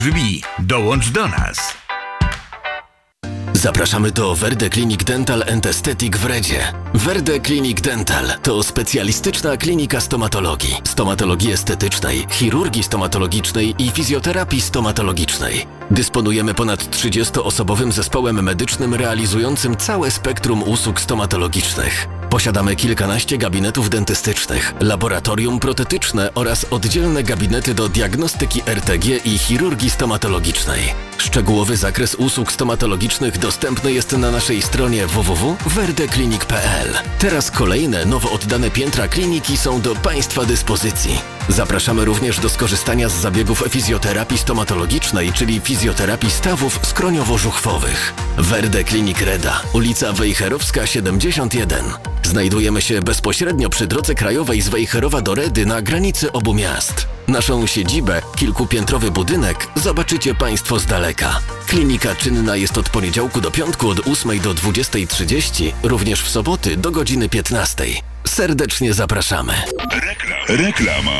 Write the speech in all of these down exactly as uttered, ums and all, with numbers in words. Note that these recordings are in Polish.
Wbij, dołącz do nas. Zapraszamy do Verde Clinic Dental and Aesthetic w Redzie. Verde Clinic Dental to specjalistyczna klinika stomatologii, stomatologii estetycznej, chirurgii stomatologicznej i fizjoterapii stomatologicznej. Dysponujemy ponad trzydziestoosobowym zespołem medycznym realizującym całe spektrum usług stomatologicznych. Posiadamy kilkanaście gabinetów dentystycznych, laboratorium protetyczne oraz oddzielne gabinety do diagnostyki R T G i chirurgii stomatologicznej. Szczegółowy zakres usług stomatologicznych dostępny jest na naszej stronie w w w kropka verdeclinic kropka p l. Teraz kolejne, nowo oddane piętra kliniki są do Państwa dyspozycji. Zapraszamy również do skorzystania z zabiegów fizjoterapii stomatologicznej, czyli fizjoterapii stawów skroniowo-żuchwowych. Verde Clinic Reda, ulica Wejherowska siedemdziesiąt jeden. Znajdujemy się bezpośrednio przy drodze krajowej z Wejherowa do Redy na granicy obu miast. Naszą siedzibę, kilkupiętrowy budynek, zobaczycie Państwo z daleka. Klinika czynna jest od poniedziałku do piątku od ósmej do dwudziestej trzydzieści, również w soboty do godziny piętnastej. Serdecznie zapraszamy. Rekla- Reklama.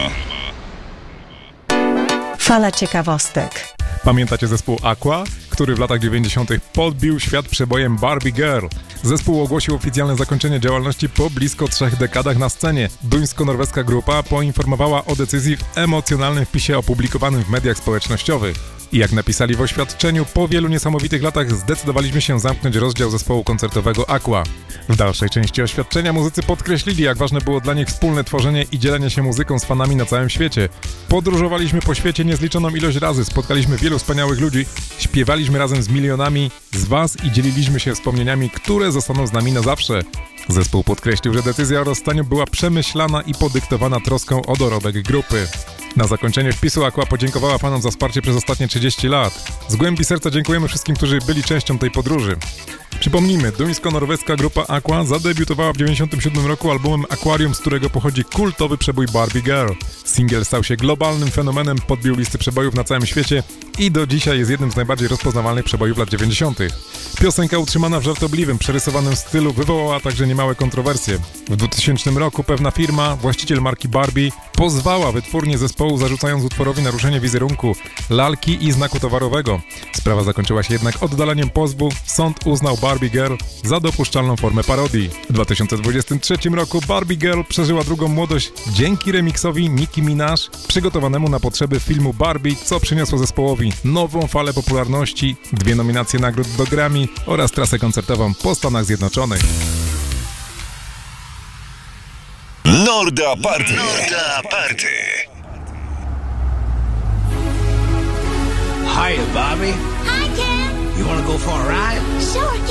Fala ciekawostek. Pamiętacie zespół Aqua, który w latach dziewięćdziesiątych podbił świat przebojem Barbie Girl? Zespół ogłosił oficjalne zakończenie działalności po blisko trzech dekadach na scenie. Duńsko-norweska grupa poinformowała o decyzji w emocjonalnym wpisie opublikowanym w mediach społecznościowych. I jak napisali w oświadczeniu, po wielu niesamowitych latach zdecydowaliśmy się zamknąć rozdział zespołu koncertowego Aqua. W dalszej części oświadczenia muzycy podkreślili, jak ważne było dla nich wspólne tworzenie i dzielenie się muzyką z fanami na całym świecie. Podróżowaliśmy po świecie niezliczoną ilość razy, spotkaliśmy wielu wspaniałych ludzi, śpiewaliśmy razem z milionami z Was i dzieliliśmy się wspomnieniami, które zostaną z nami na zawsze. Zespół podkreślił, że decyzja o rozstaniu była przemyślana i podyktowana troską o dorobek grupy. Na zakończenie wpisu Aqua podziękowała fanom za wsparcie przez ostatnie trzydzieści lat. Z głębi serca dziękujemy wszystkim, którzy byli częścią tej podróży. Przypomnijmy, duńsko-norweska grupa Aqua zadebiutowała w dziewięćdziesiątym siódmym roku albumem Aquarium, z którego pochodzi kultowy przebój Barbie Girl. Singiel stał się globalnym fenomenem, podbił listy przebojów na całym świecie i do dzisiaj jest jednym z najbardziej rozpoznawalnych przebojów lat dziewięćdziesiątych. Piosenka utrzymana w żartobliwym, przerysowanym stylu wywołała także niemałe kontrowersje. W dwutysięcznym roku pewna firma, właściciel marki Barbie, pozwała wytwórnię zespołu, zarzucając utworowi naruszenie wizerunku, lalki i znaku towarowego. Sprawa zakończyła się jednak oddaleniem pozwu. Sąd uznał Barbie Girl za dopuszczalną formę parodii. W dwa tysiące dwudziestym trzecim roku Barbie Girl przeżyła drugą młodość dzięki remiksowi Nicki Minaj, przygotowanemu na potrzeby filmu Barbie, co przyniosło zespołowi nową falę popularności, dwie nominacje nagród do Grammy oraz trasę koncertową po Stanach Zjednoczonych. Norda Party. Norda Party. Hiya, Bobby. Hi, Ken. You wanna go for a ride? Sure,